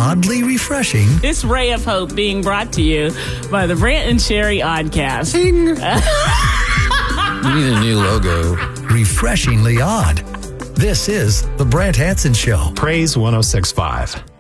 oddly refreshing. This ray of hope being brought to you by the Brant and Sherry Oddcast. We need a new logo. Refreshingly odd. This is The Brant Hanson Show. Praise 106.5.